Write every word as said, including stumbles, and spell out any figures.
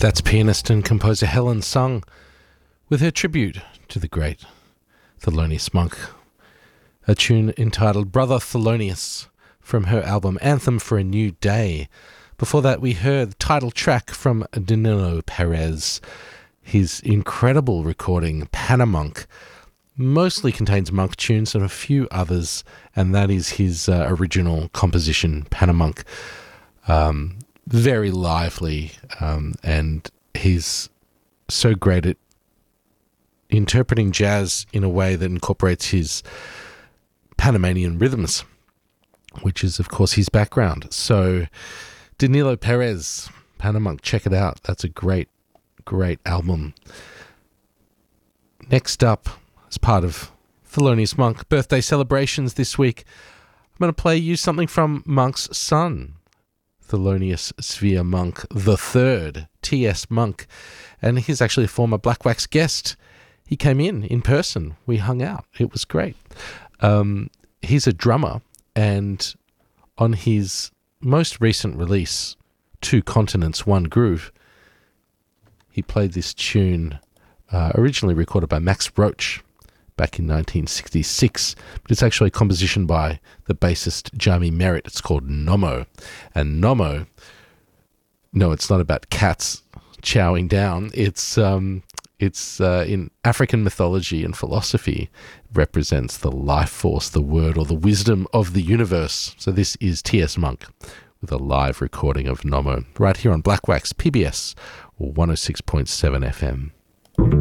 That's pianist and composer Helen Sung with her tribute to the great Thelonious Monk, a tune entitled Brother Thelonious from her album Anthem for a New Day. Before that we heard the title track from Danilo Perez. His incredible recording Panamonk mostly contains Monk tunes and a few others, and that is his uh, original composition Panamonk. Um, very lively, um, and he's so great at interpreting jazz in a way that incorporates his Panamanian rhythms, which is, of course, his background. So, Danilo Perez, Panamonk, check it out. That's a great, great album. Next up, as part of Thelonious Monk birthday celebrations this week, I'm going to play you something from Monk's son, Thelonious Svea Monk the Third, T S Monk, and he's actually a former Black Wax guest. He came in in person. We hung out. It was great. Um, he's a drummer, and on his most recent release, Two Continents, One Groove, he played this tune uh, originally recorded by Max Roach back in nineteen sixty-six, but it's actually a composition by the bassist Jami Merritt. It's called Nomo. And Nomo, no, it's not about cats chowing down. It's um, it's uh, in African mythology and philosophy, represents the life force, the word, or the wisdom of the universe. So this is T S Monk with a live recording of Nomo right here on Black Wax P B S one oh six point seven F M.